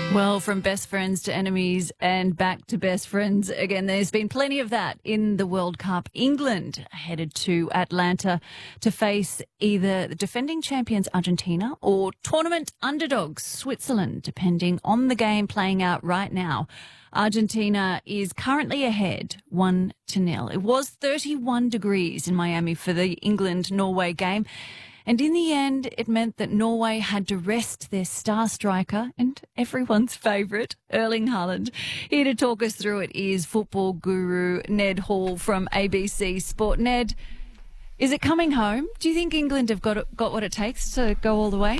Well, from best friends to enemies and back to best friends again, there's been plenty of that in the World Cup. England headed to Atlanta to face either the defending champions Argentina or tournament underdogs Switzerland, depending on the game playing out right now. Argentina is currently ahead 1-0. It was 31 degrees in Miami for the England-Norway game. And in the end, it meant that Norway had to rest their star striker and everyone's favourite, Erling Haaland. Here to talk us through it is football guru Ned Hall from ABC Sport. Ned, is it coming home? Do you think England have got what it takes to go all the way?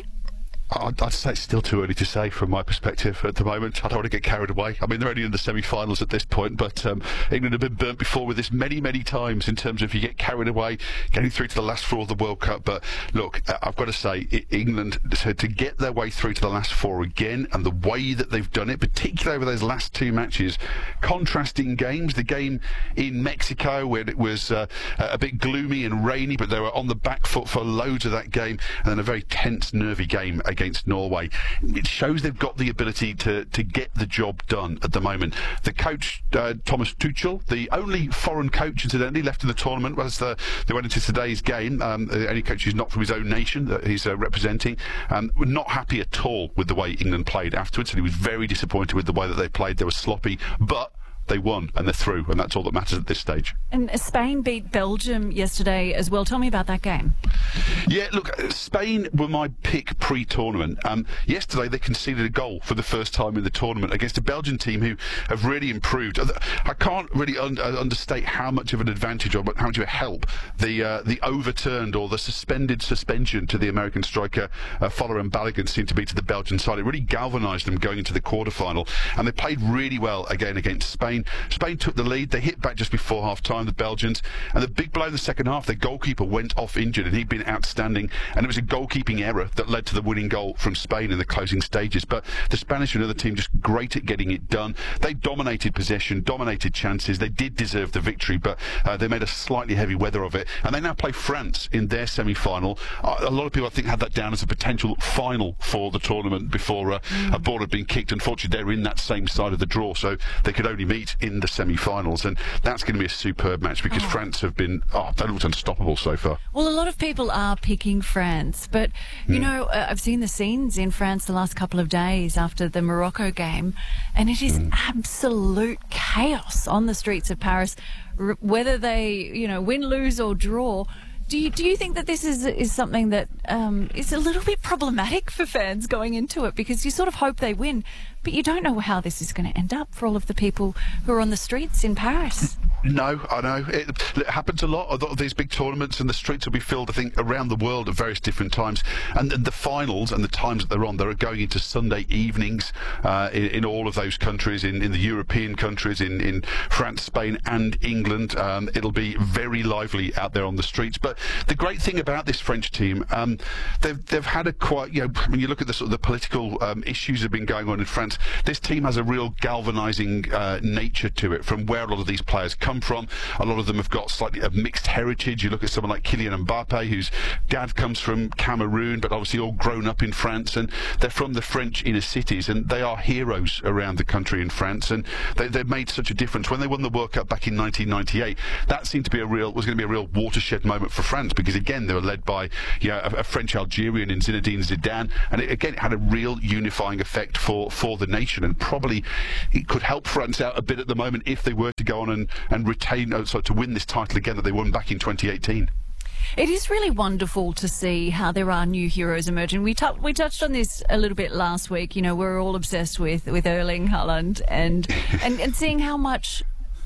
I'd say it's still too early to say from my perspective at the moment. I don't want to get carried away. I mean, they're only in the semi-finals at this point, but England have been burnt before with this many, many times in terms of if you get carried away, getting through to the last four of the World Cup. But look, I've got to say, England, to get their way through to the last four again, and the way that they've done it, particularly over those last two matches, contrasting games. The game in Mexico, where it was a bit gloomy and rainy, but they were on the back foot for loads of that game, and then a very tense, nervy game against Norway. It shows they've got the ability to get the job done at the moment. The coach, Thomas Tuchel, the only foreign coach, incidentally, left in the tournament as they went into today's game, the only coach who's not from his own nation that he's representing, were not happy at all with the way England played afterwards, and he was very disappointed with the way that they played. They were sloppy, but they won and they're through, and that's all that matters at this stage. And Spain beat Belgium yesterday as well. Tell me about that game. Yeah, look, Spain were my pick pre-tournament. Yesterday they conceded a goal for the first time in the tournament against a Belgian team who have really improved. I can't really understate how much of an advantage or how much of a help the overturned or the suspension to the American striker Folarin Balogun seemed to be to the Belgian side. It really galvanised them going into the quarter-final, and they played really well again against Spain. Spain took the lead. They hit back just before half-time, the Belgians, and the big blow in the second half, their goalkeeper went off injured, and he'd been outstanding, and it was a goalkeeping error that led to the winning goal from Spain in the closing stages. But the Spanish and other team just great at getting it done. They dominated possession, dominated chances. They did deserve the victory, but they made a slightly heavy weather of it, and they now play France in their semi-final. A lot of people, I think, had that down as a potential final for the tournament before a ball had been kicked. Unfortunately, they were in that same side of the draw, so they could only meet in the semi-finals, and that's going to be a superb match because France have been they looked unstoppable so far. Well, a lot of people are picking France, but you know, I've seen the scenes in France the last couple of days after the Morocco game, and it is absolute chaos on the streets of Paris, whether they win, lose or draw. Do you think that this is something that is a little bit problematic for fans going into it, because you sort of hope they win, but you don't know how this is going to end up for all of the people who are on the streets in Paris? No, I know. It happens a lot. A lot of these big tournaments, and the streets will be filled, I think, around the world at various different times. And the finals and the times that they're going into Sunday evenings in all of those countries, in the European countries, in France, Spain and England. It'll be very lively out there on the streets. But the great thing about this French team, they've had a quite, when you look at the sort of the political issues that have been going on in France, this team has a real galvanising nature to it from where a lot of these players come from. A lot of them have got slightly a mixed heritage. You look at someone like Kylian Mbappe, whose dad comes from Cameroon, but obviously all grown up in France, and they're from the French inner cities, and they are heroes around the country in France, and they've made such a difference. When they won the World Cup back in 1998, that seemed to be was going to be a real watershed moment for France, because again they were led by a French Algerian in Zinedine Zidane, and it had a real unifying effect for the nation, and probably it could help France out a bit at the moment if they were to go on and retain, to win this title again that they won back in 2018. It is really wonderful to see how there are new heroes emerging. We touched on this a little bit last week. We're all obsessed with Erling Haaland and seeing how much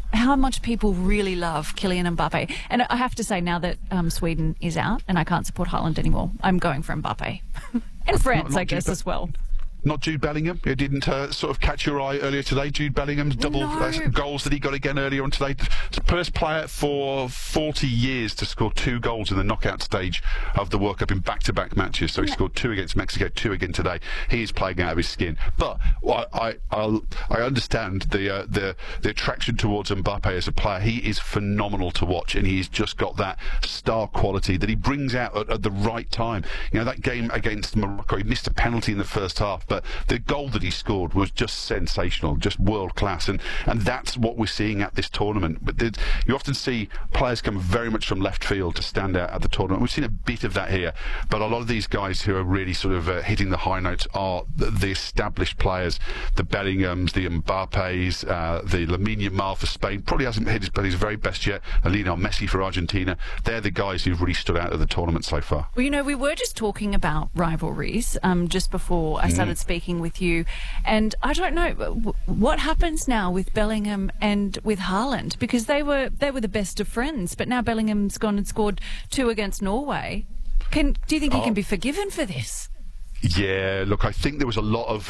people really love Kylian Mbappe. And I have to say, now that Sweden is out and I can't support Haaland anymore, I'm going for Mbappe. And France, I guess, as well. Not Jude Bellingham. It didn't sort of catch your eye earlier today. Jude Bellingham's double goals that he got again earlier on today. It's the first player for 40 years to score 2 goals in the knockout stage of the World Cup in back-to-back matches. So he scored 2 against Mexico, 2 again today. He is playing out of his skin. But I understand the attraction towards Mbappe as a player. He is phenomenal to watch, and he's just got that star quality that he brings out at the right time. That game against Morocco, he missed a penalty in the first half, but but the goal that he scored was just sensational, just world class, and that's what we're seeing at this tournament. But you often see players come very much from left field to stand out at the tournament. We've seen a bit of that here, but a lot of these guys who are really sort of hitting the high notes are the established players, the Bellinghams, the Mbappes, the Lamine Yamal for Spain. Probably hasn't hit his very best yet. Lionel Messi for Argentina. They're the guys who've really stood out of the tournament so far. Well, you know, we were just talking about rivalries just before I started speaking with you, and I don't know what happens now with Bellingham and with Haaland, because they were the best of friends, but now Bellingham's gone and scored 2 against Norway. Do you think he can be forgiven for this? Yeah, look, I think there was a lot of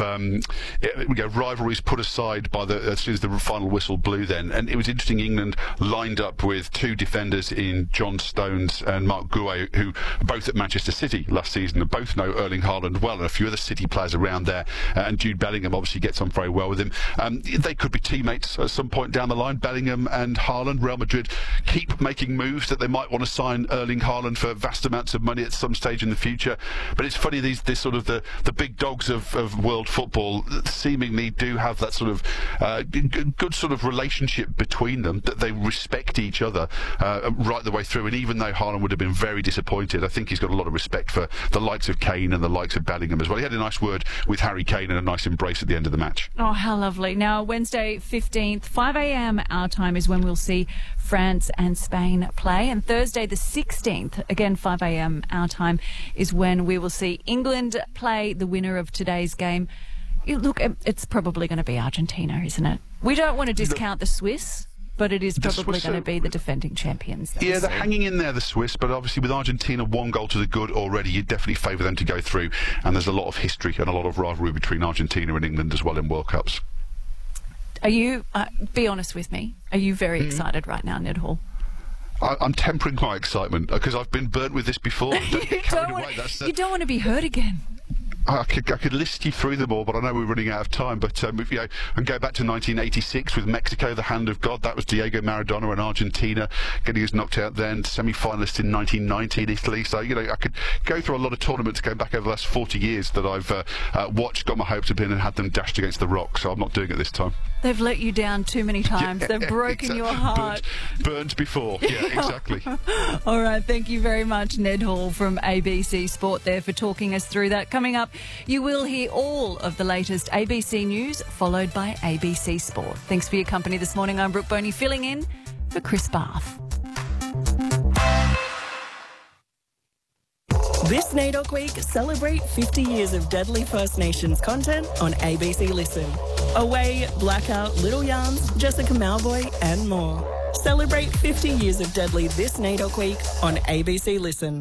rivalries put aside by as soon as the final whistle blew then. And it was interesting, England lined up with 2 defenders in John Stones and Mark Gué, who are both at Manchester City last season, and both know Erling Haaland well, and a few other City players around there. And Jude Bellingham obviously gets on very well with him. They could be teammates at some point down the line, Bellingham and Haaland. Real Madrid keep making moves that they might want to sign Erling Haaland for vast amounts of money at some stage in the future. But it's funny, this sort of the big dogs of world football seemingly do have that sort of good sort of relationship between them, that they respect each other right the way through. And even though Haaland would have been very disappointed, I think he's got a lot of respect for the likes of Kane and the likes of Bellingham as well. He had a nice word with Harry Kane and a nice embrace at the end of the match. Oh, how lovely. Now, Wednesday 15th, 5 a.m. our time is when we'll see France and Spain play. And Thursday the 16th, again 5 a.m. our time, is when we will see England play the winner of today's game. Look, it's probably going to be Argentina, isn't it? We don't want to discount the Swiss, but it is probably going to be the defending champions. Yeah, they're hanging in there, the Swiss, but obviously with Argentina 1 goal to the good already, you definitely favour them to go through. And there's a lot of history and a lot of rivalry between Argentina and England as well in World Cups. Are you, be honest with me, are you very excited right now, Ned Hall? I'm tempering my excitement because I've been burnt with this before. You don't want to be hurt again. I could list you through them all, but I know we're running out of time. But if you and go back to 1986 with Mexico, the hand of God, that was Diego Maradona and Argentina getting us knocked out then. Semi-finalist in 1990 in Italy. So I could go through a lot of tournaments going back over the last 40 years that I've watched, got my hopes up in, and had them dashed against the rock. So I'm not doing it this time. They've let you down too many times. Yeah, they've broken your heart. Burnt before. Yeah, exactly. All right, thank you very much, Ned Hall from ABC Sport there for talking us through that. Coming up, you will hear all of the latest ABC News, followed by ABC Sport. Thanks for your company this morning. I'm Brooke Boney, filling in for Chris Bath. This NAIDOC week, celebrate 50 years of Deadly First Nations content on ABC Listen. Away, Blackout, Little Yarns, Jessica Malvoy and more. Celebrate 50 years of Deadly this NAIDOC week on ABC Listen.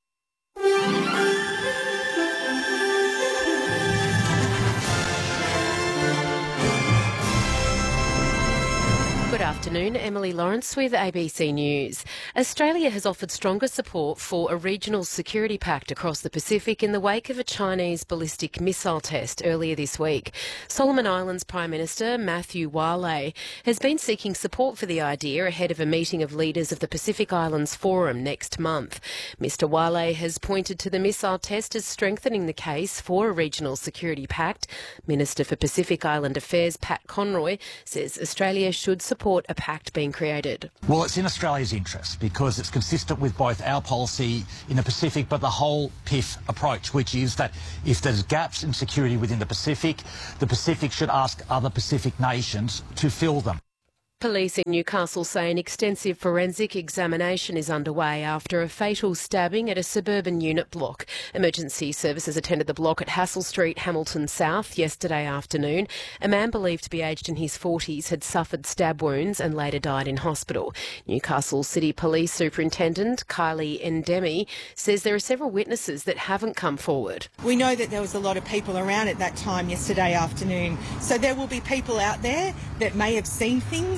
Good afternoon, Emily Lawrence with ABC News. Australia has offered stronger support for a regional security pact across the Pacific in the wake of a Chinese ballistic missile test earlier this week. Solomon Islands Prime Minister Matthew Wale has been seeking support for the idea ahead of a meeting of leaders of the Pacific Islands Forum next month. Mr Wale has pointed to the missile test as strengthening the case for a regional security pact. Minister for Pacific Island Affairs Pat Conroy says Australia should support a pact being created. Well, it's in Australia's interest because it's consistent with both our policy in the Pacific but the whole PIF approach, which is that if there's gaps in security within the Pacific should ask other Pacific nations to fill them. Police in Newcastle say an extensive forensic examination is underway after a fatal stabbing at a suburban unit block. Emergency services attended the block at Hassel Street, Hamilton South, yesterday afternoon. A man believed to be aged in his 40s had suffered stab wounds and later died in hospital. Newcastle City Police Superintendent Kylie Endemi says there are several witnesses that haven't come forward. We know that there was a lot of people around at that time yesterday afternoon, so there will be people out there that may have seen things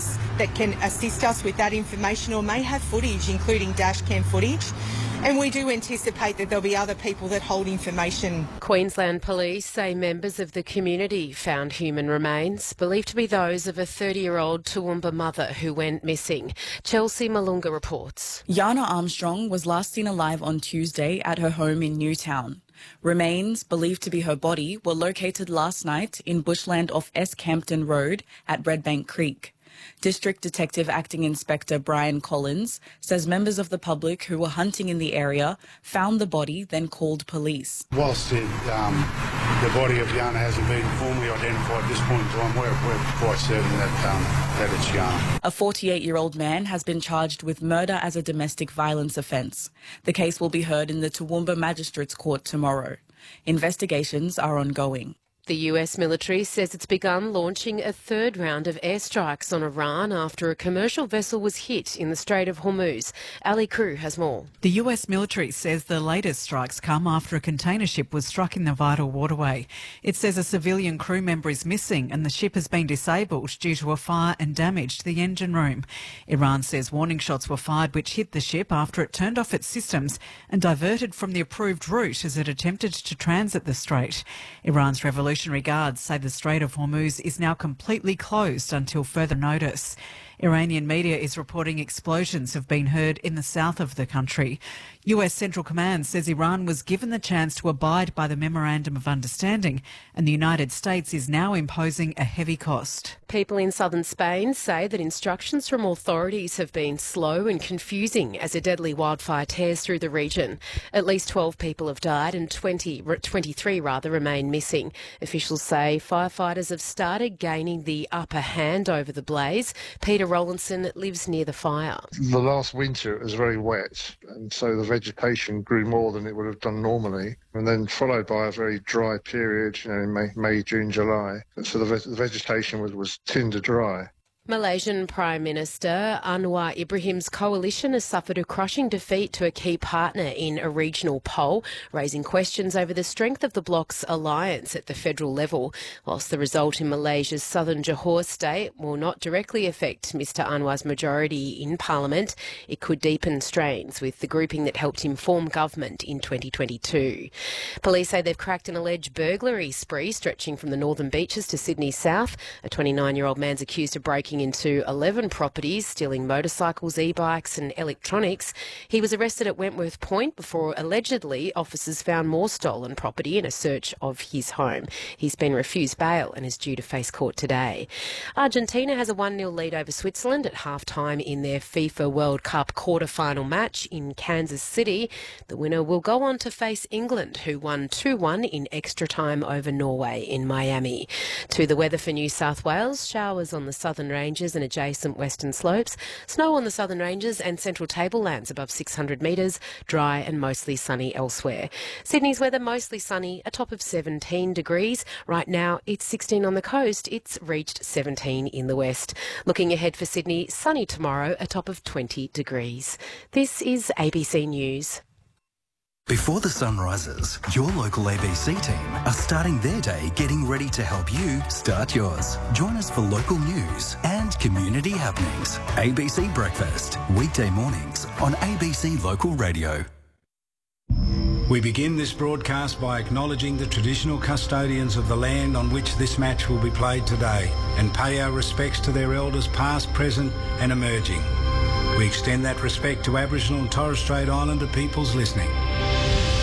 eyewitness that can assist us with that information or may have footage, including dash cam footage. And we do anticipate that there'll be other people that hold information. Queensland Police say members of the community found human remains, believed to be those of a 30-year-old Toowoomba mother who went missing. Chelsea Malunga reports. Yana Armstrong was last seen alive on Tuesday at her home in Newtown. Remains, believed to be her body, were located last night in bushland off S. Campton Road at Redbank Creek. District Detective Acting Inspector Brian Collins says members of the public who were hunting in the area found the body, then called police. Whilst the body of Yana hasn't been formally identified at this point in time, we're quite certain that it's Yana. A 48-year-old man has been charged with murder as a domestic violence offence. The case will be heard in the Toowoomba Magistrates Court tomorrow. Investigations are ongoing. The US military says it's begun launching a third round of airstrikes on Iran after a commercial vessel was hit in the Strait of Hormuz. Ali Crew has more. The US military says the latest strikes come after a container ship was struck in the vital waterway. It says a civilian crew member is missing and the ship has been disabled due to a fire and damage to the engine room. Iran says warning shots were fired which hit the ship after it turned off its systems and diverted from the approved route as it attempted to transit the strait. Iran's Revolutionary Guards say the Strait of Hormuz is now completely closed until further notice. Iranian media is reporting explosions have been heard in the south of the country. US Central Command says Iran was given the chance to abide by the Memorandum of Understanding and the United States is now imposing a heavy cost. People in southern Spain say that instructions from authorities have been slow and confusing as a deadly wildfire tears through the region. At least 12 people have died and 23 remain missing. Officials say firefighters have started gaining the upper hand over the blaze. Peter Rowlandson lives near the fire. The last winter it was very wet and so the vegetation grew more than it would have done normally, and then followed by a very dry period, in May, June, July. So the vegetation was tinder dry. Malaysian Prime Minister Anwar Ibrahim's coalition has suffered a crushing defeat to a key partner in a regional poll, raising questions over the strength of the bloc's alliance at the federal level. Whilst the result in Malaysia's southern Johor state will not directly affect Mr Anwar's majority in Parliament, it could deepen strains with the grouping that helped him form government in 2022. Police say they've cracked an alleged burglary spree stretching from the northern beaches to Sydney's south. A 29-year-old man's accused of breaking into 11 properties, stealing motorcycles, e-bikes and electronics. He was arrested at Wentworth Point before allegedly officers found more stolen property in a search of his home. He's been refused bail and is due to face court today. Argentina has a 1-0 lead over Switzerland at half-time in their FIFA World Cup quarter-final match in Kansas City. The winner will go on to face England, who won 2-1 in extra time over Norway in Miami. To the weather for New South Wales, showers on the southern ranges and adjacent western slopes, snow on the southern ranges and central tablelands above 600 metres, dry and mostly sunny elsewhere. Sydney's weather mostly sunny, a top of 17 degrees. Right now it's 16 on the coast, it's reached 17 in the west. Looking ahead for Sydney, sunny tomorrow, a top of 20 degrees. This is ABC News. Before the sun rises, your local ABC team are starting their day getting ready to help you start yours. Join us for local news and community happenings. ABC Breakfast, weekday mornings on ABC Local Radio. We begin this broadcast by acknowledging the traditional custodians of the land on which this match will be played today and pay our respects to their elders past, present and emerging. We extend that respect to Aboriginal and Torres Strait Islander peoples listening.